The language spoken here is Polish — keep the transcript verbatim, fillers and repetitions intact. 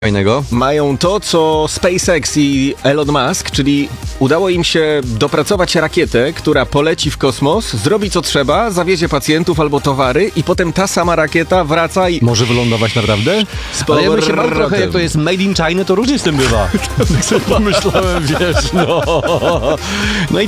Fajnego. Mają to, co SpaceX i Elon Musk, czyli udało im się dopracować rakietę, która poleci w kosmos, zrobi co trzeba, zawiezie pacjentów albo towary i potem ta sama rakieta wraca i... Może wylądować naprawdę? Z Ale ja bym się bał trochę, powrotem. jak to jest made in China, to różnie z tym bywa. Tak sobie pomyślałem, wiesz, no. No i